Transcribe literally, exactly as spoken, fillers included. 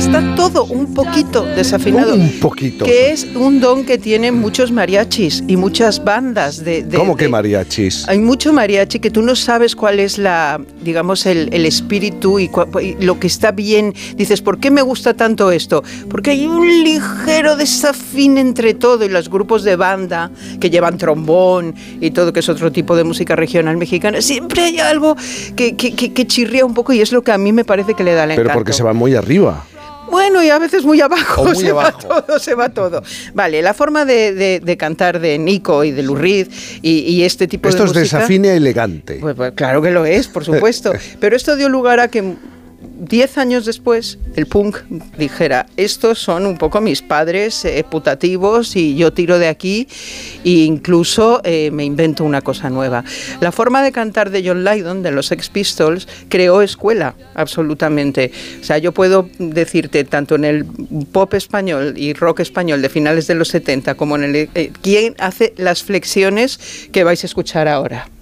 está todo un poquito desafinado. Un poquito. Que es un don que tienen muchos mariachis y muchas bandas de... de ¿Cómo de, que mariachis? Hay mucho mariachi que tú no sabes cuál es la, digamos, el, el espíritu y, cua, y lo que está bien. Dices, ¿por qué me gusta tanto esto? Porque hay un ligero desafín entre todo y los grupos de banda que llevan trombón y todo, que es otro tipo de música regional mexicana. Siempre hay algo que, que, que, que chirría un poco y es lo que a mí me parece que le da el encanto. Pero porque se va muy arriba. Bueno, y a veces muy abajo, muy se abajo. va todo, se va todo. Vale, la forma de, de, de cantar de Nico y de Lou Reed y, y este tipo esto de música... Esto es desafine elegante. Pues, pues claro que lo es, por supuesto. Pero esto dio lugar a que diez años después el punk dijera, estos son un poco mis padres eh, putativos y yo tiro de aquí e incluso eh, me invento una cosa nueva. La forma de cantar de John Lydon, de los Sex Pistols, creó escuela, absolutamente. O sea, yo puedo decirte, tanto en el pop español y rock español de finales de los setenta, como en el... Eh, ¿quién hace las flexiones que vais a escuchar ahora?